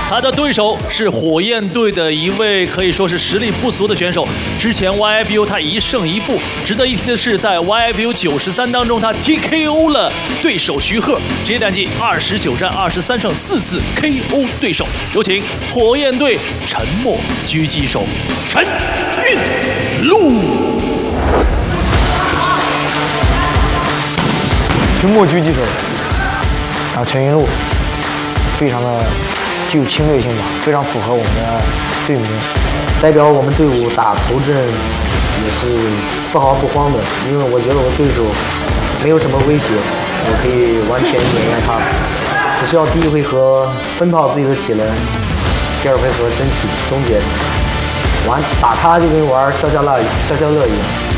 他的对手是火焰队的一位可以说是实力不俗的选手。之前 YFU 他1胜1负。值得一提的是，在 YFU 93当中，他 TKO 了对手徐鹤，职业战绩29战23胜4次 KO 对手。有请火焰队沉默狙击手陈韵路。 沉默狙击手陈云路，非常的具有侵略性吧，非常符合我们的队名，代表我们队伍打头阵也是丝毫不慌的，因为我觉得我对手没有什么威胁，我可以完全碾压他，只需要第一回合分炮自己的体能，第二回合争取终结，打他就跟玩消消乐一样。